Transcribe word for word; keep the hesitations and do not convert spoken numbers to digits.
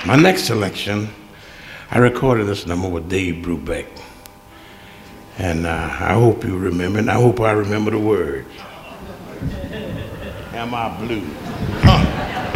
My next selection, I recorded this number with Dave Brubeck. And uh, I hope you remember, and I hope I remember the words. Am I blue? Huh.